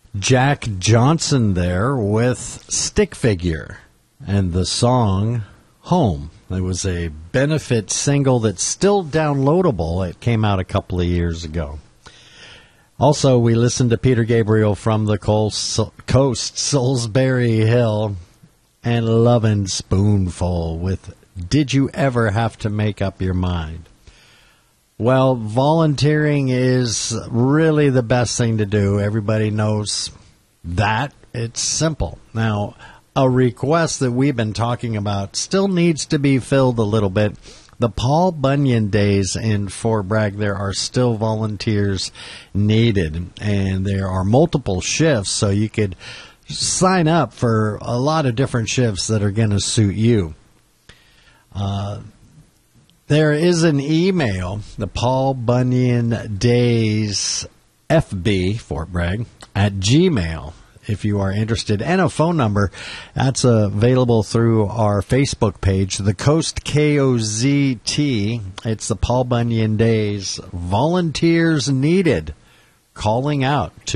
Jack Johnson there with Stick Figure and the song Home. It was a benefit single that's still downloadable. It came out a couple of years ago. Also, we listened to Peter Gabriel from the Coast, Salisbury Hill, and Lovin' Spoonful with Did You Ever Have to Make Up Your Mind? Well, volunteering is really the best thing to do. Everybody knows that. It's simple. Now, a request that we've been talking about still needs to be filled a little bit. The Paul Bunyan Days in Fort Bragg, there are still volunteers needed, and there are multiple shifts, so you could sign up for a lot of different shifts that are going to suit you. There is an email, the Paul Bunyan Days FB, Fort Bragg, at Gmail, if you are interested, and a phone number that's available through our Facebook page, the Coast KOZT. It's the Paul Bunyan Days Volunteers Needed, calling out to